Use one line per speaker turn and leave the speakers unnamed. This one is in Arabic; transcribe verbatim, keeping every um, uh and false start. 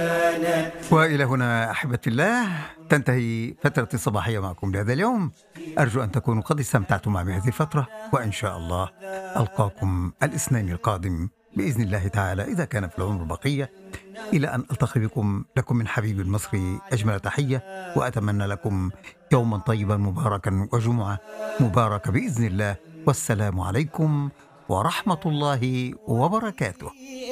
وإلى هنا أحبتي الله تنتهي فترة الصباحية معكم لهذا اليوم. أرجو أن تكونوا قد استمتعتم معي بهذه الفترة، وإن شاء الله ألقاكم الاثنين القادم بإذن الله تعالى إذا كان في العمر بقية، إلى أن ألتقي بكم. لكم من حبيب المصري أجمل تحية، وأتمنى لكم يوما طيبا مباركا وجمعة مباركة بإذن الله. والسلام عليكم ورحمة الله وبركاته.